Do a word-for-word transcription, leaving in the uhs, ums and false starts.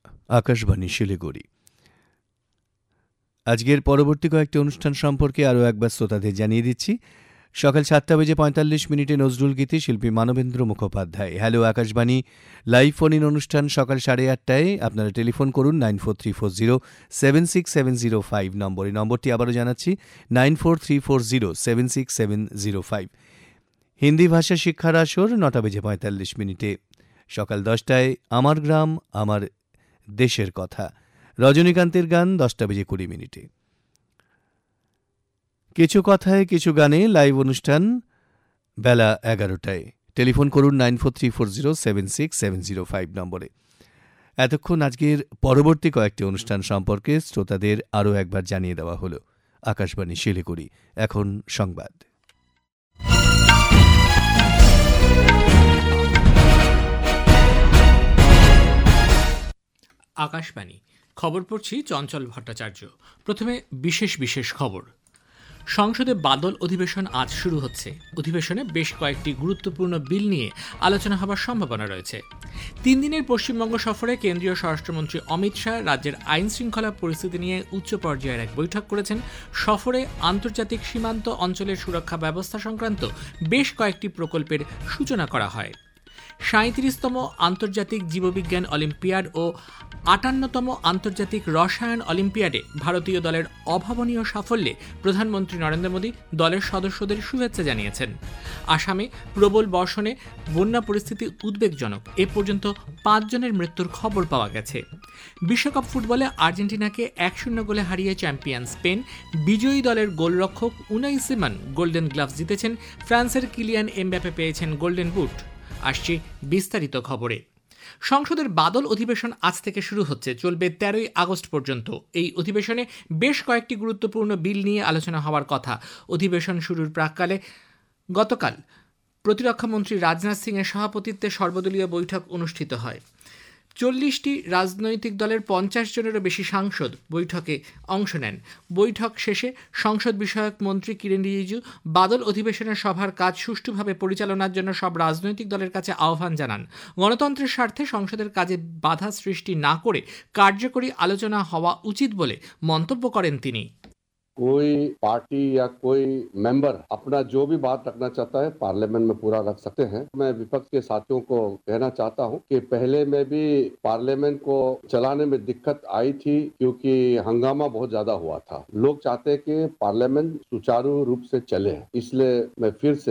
আকাশবাণী শিলিগুড়ি। আজকের পরবর্তী কয়েকটি অনুষ্ঠান সম্পর্কে আরও একবার শ্রোতাদের জানিয়ে দিচ্ছি। সকাল সাতটা বেজে পঁয়তাল্লিশ মিনিটে নজরুল গীতি, শিল্পী Manabendra Mukhopadhyay. Hello Akashvani live phone in অনুষ্ঠান সকাল সাড়ে আটটায়। আপনারা টেলিফোন করুন nine four three four zero seven six seven zero five নম্বরে। নম্বরটি আবারও জানাচ্ছি, nine four three four zero seven six seven zero five. Hindi ভাষা শিক্ষার আসর নটা বেজে পঁয়তাল্লিশ মিনিটে। সকাল দশটায় আমার গ্রাম আমার দেশের কথা, রজনীকান্তের গান দশটা বেজে কুড়ি মিনিটে। কিছু কথায় কিছু গানে লাইভ অনুষ্ঠান বেলা এগারোটায়। টেলিফোন করুন nine four three four zero seven six seven zero five নম্বরে। এতক্ষণ আজকের পরবর্তী কয়েকটি অনুষ্ঠান সম্পর্কে শ্রোতাদের আরও একবার জানিয়ে দেওয়া হলো। আকাশবাণী শিলিগুড়ি। এখন সংবাদ। আকাশবাণী খবর পড়ছি চঞ্চল ভট্টাচার্য। প্রথমে বিশেষ বিশেষ খবর। সংসদে বাদল অধিবেশন আজ শুরু হচ্ছে। অধিবেশনে বেশ কয়েকটি গুরুত্বপূর্ণ বিল নিয়ে আলোচনা হবার সম্ভাবনা রয়েছে। তিন দিনের পশ্চিমবঙ্গ সফরে কেন্দ্রীয় স্বরাষ্ট্রমন্ত্রী অমিত শাহ রাজ্যের আইন শৃঙ্খলা পরিস্থিতি নিয়ে উচ্চ পর্যায়ের এক বৈঠক করেছেন। সফরে আন্তর্জাতিক সীমান্ত অঞ্চলের সুরক্ষা ব্যবস্থা সংক্রান্ত বেশ কয়েকটি প্রকল্পের সূচনা করা হয়। সাঁইত্রিশতম আন্তর্জাতিক জীববিজ্ঞান অলিম্পিয়াড ও আটান্নতম আন্তর্জাতিক রসায়ন অলিম্পিয়াডে ভারতীয় দলের অভাবনীয় সাফল্যে প্রধানমন্ত্রী নরেন্দ্র মোদী দলের সদস্যদের শুভেচ্ছা জানিয়েছেন। আসামে প্রবল বর্ষণে বন্যা পরিস্থিতি উদ্বেগজনক। এ পর্যন্ত পাঁচ জনের মৃত্যুর খবর পাওয়া গেছে। বিশ্বকাপ ফুটবলে আর্জেন্টিনাকে এক শূন্য গোলে হারিয়ে চ্যাম্পিয়ন স্পেন। বিজয়ী দলের গোলরক্ষক উনাই সিমন গোল্ডেন গ্লাভস জিতেছেন। ফ্রান্সের কিলিয়ান এমবাপে পেয়েছেন গোল্ডেন বুট। আসছে বিস্তারিত খবরে। সংসদের বাদল অধিবেশন আজ থেকে শুরু হচ্ছে, চলবে তেরোই আগস্ট পর্যন্ত। এই অধিবেশনে বেশ কয়েকটি গুরুত্বপূর্ণ বিল নিয়ে আলোচনা হওয়ার কথা। অধিবেশন শুরুর প্রাক্কালে গতকাল প্রতিরক্ষামন্ত্রী রাজনাথ সিং এর সভাপতিত্বে সর্বদলীয় বৈঠক অনুষ্ঠিত হয়। চল্লিশটি রাজনৈতিক দলের পঞ্চাশ জনেরও বেশি সাংসদ বৈঠকে অংশ নেন। বৈঠক শেষে সংসদ বিষয়ক মন্ত্রী কিরেন রিজিজু বাদল অধিবেশনের সভার কাজ সুষ্ঠুভাবে পরিচালনার জন্য সব রাজনৈতিক দলের কাছে আহ্বান জানান। গণতন্ত্রের স্বার্থে সংসদের কাজে বাধা সৃষ্টি না করে কার্যকরী আলোচনা হওয়া উচিত বলে মন্তব্য করেন তিনি। कोई पार्टी या कोई मेंबर अपना जो भी बात रखना चाहता है पार्लियामेंट में पूरा रख सकते हैं। मैं विपक्ष के साथियों को कहना चाहता हूं कि पहले में भी पार्लियामेंट को चलाने में दिक्कत आई थी क्योंकि हंगामा बहुत ज्यादा हुआ था। लोग चाहते हैं कि पार्लियामेंट सुचारू रूप से चले, इसलिए मैं फिर से